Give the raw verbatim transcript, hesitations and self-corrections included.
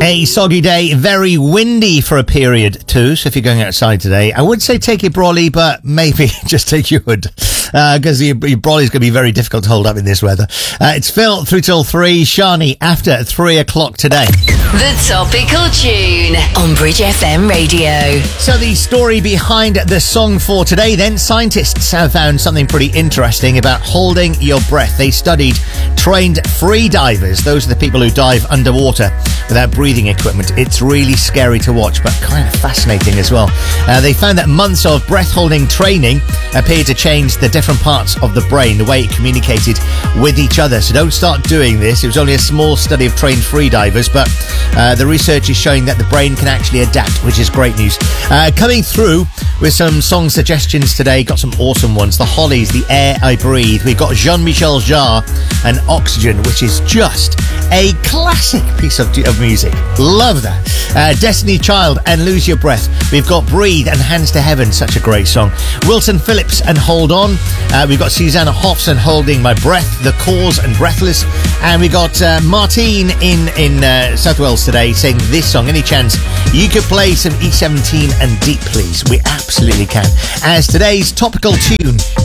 A soggy day, very windy for a period too, so if you're going outside today, I would say take your brolly, but maybe just take your hood, because uh, your, your brolly is going to be very difficult to hold up in this weather. Uh, it's Phil through till three, Shani after three o'clock today. The Topical Tune on Bridge F M Radio. So the story behind the song for today then, scientists have found something pretty interesting about holding your breath. They studied trained free divers. Those are the people who dive underwater without breathing equipment. It's really scary to watch, but kind of fascinating as well. Uh, they found that months of breath-holding training appeared to change the different parts of the brain, the way it communicated with each other. So don't start doing this. It was only a small study of trained freedivers, but uh, the research is showing that the brain can actually adapt, which is great news. Uh, coming through with some song suggestions today, got some awesome ones. The Hollies, The Air I Breathe. We've got Jean-Michel Jarre and Oxygen, which is just a classic piece of, of music. Love that. Uh, Destiny Child and Lose Your Breath. We've got Breathe and Hands to Heaven, such a great song. Wilson Phillips and Hold On. Uh, we've got Susanna Hoffs and Holding My Breath. The Cause and Breathless. And we got uh, Martine in, in uh, South Wales today saying this song. Any chance you could play some E seventeen and Deep, please? We absolutely can. As today's topical tune